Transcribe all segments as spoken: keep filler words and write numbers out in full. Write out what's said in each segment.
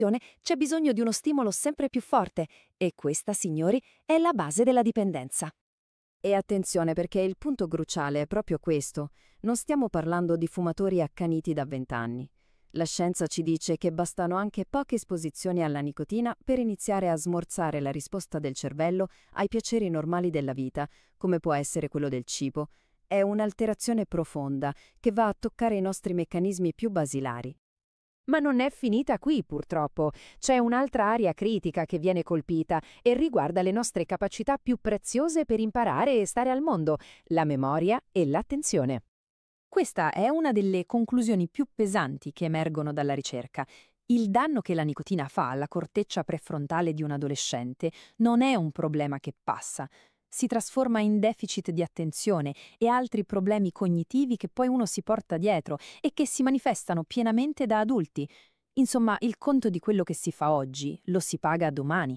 c'è bisogno di uno stimolo sempre più forte e questa, signori, è la base della dipendenza. E attenzione perché il punto cruciale è proprio questo. Non stiamo parlando di fumatori accaniti da vent'anni. La scienza ci dice che bastano anche poche esposizioni alla nicotina per iniziare a smorzare la risposta del cervello ai piaceri normali della vita, come può essere quello del cibo. È un'alterazione profonda che va a toccare i nostri meccanismi più basilari. Ma non è finita qui, purtroppo. C'è un'altra area critica che viene colpita e riguarda le nostre capacità più preziose per imparare e stare al mondo, la memoria e l'attenzione. Questa è una delle conclusioni più pesanti che emergono dalla ricerca. Il danno che la nicotina fa alla corteccia prefrontale di un adolescente non è un problema che passa. Si trasforma in deficit di attenzione e altri problemi cognitivi che poi uno si porta dietro e che si manifestano pienamente da adulti. Insomma, il conto di quello che si fa oggi lo si paga domani.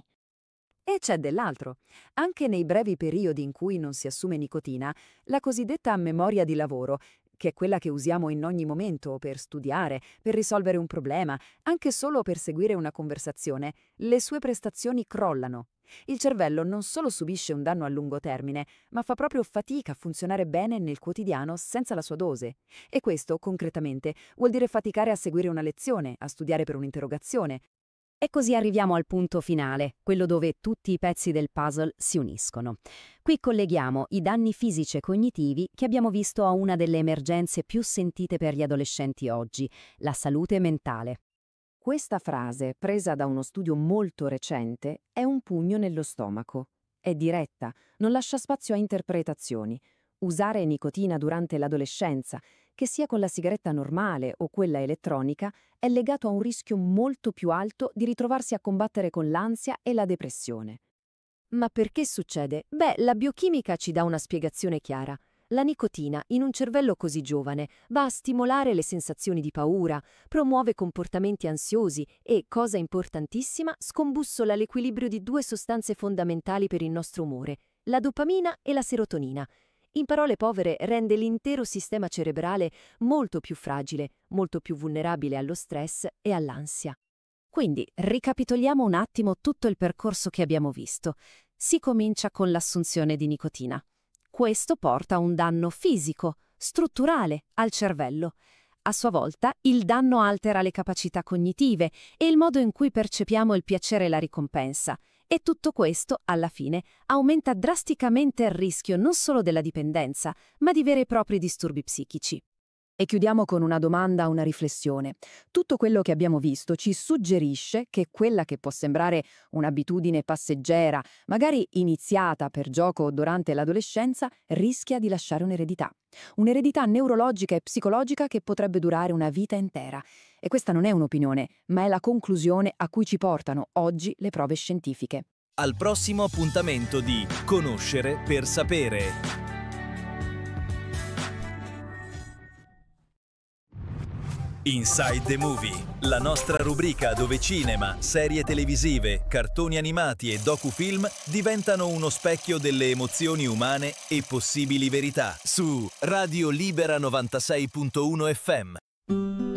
E c'è dell'altro. Anche nei brevi periodi in cui non si assume nicotina, la cosiddetta memoria di lavoro, che è quella che usiamo in ogni momento per studiare, per risolvere un problema, anche solo per seguire una conversazione, le sue prestazioni crollano. Il cervello non solo subisce un danno a lungo termine, ma fa proprio fatica a funzionare bene nel quotidiano senza la sua dose. E questo, concretamente, vuol dire faticare a seguire una lezione, a studiare per un'interrogazione. E così arriviamo al punto finale, quello dove tutti i pezzi del puzzle si uniscono. Qui colleghiamo i danni fisici e cognitivi che abbiamo visto a una delle emergenze più sentite per gli adolescenti oggi, la salute mentale. Questa frase, presa da uno studio molto recente, è un pugno nello stomaco. È diretta, non lascia spazio a interpretazioni. Usare nicotina durante l'adolescenza, che sia con la sigaretta normale o quella elettronica, è legato a un rischio molto più alto di ritrovarsi a combattere con l'ansia e la depressione. Ma perché succede? Beh, la biochimica ci dà una spiegazione chiara. La nicotina, in un cervello così giovane, va a stimolare le sensazioni di paura, promuove comportamenti ansiosi e, cosa importantissima, scombussola l'equilibrio di due sostanze fondamentali per il nostro umore, la dopamina e la serotonina. In parole povere, rende l'intero sistema cerebrale molto più fragile, molto più vulnerabile allo stress e all'ansia. Quindi, ricapitoliamo un attimo tutto il percorso che abbiamo visto. Si comincia con l'assunzione di nicotina. Questo porta a un danno fisico, strutturale, al cervello. A sua volta, il danno altera le capacità cognitive e il modo in cui percepiamo il piacere e la ricompensa. E tutto questo, alla fine, aumenta drasticamente il rischio non solo della dipendenza, ma di veri e propri disturbi psichici. E chiudiamo con una domanda, una riflessione. Tutto quello che abbiamo visto ci suggerisce che quella che può sembrare un'abitudine passeggera, magari iniziata per gioco durante l'adolescenza, rischia di lasciare un'eredità. Un'eredità neurologica e psicologica che potrebbe durare una vita intera. E questa non è un'opinione, ma è la conclusione a cui ci portano oggi le prove scientifiche. Al prossimo appuntamento di Conoscere per sapere. Inside the Movie, la nostra rubrica dove cinema, serie televisive, cartoni animati e docufilm diventano uno specchio delle emozioni umane e possibili verità su Radio Libera novantasei punto uno F M.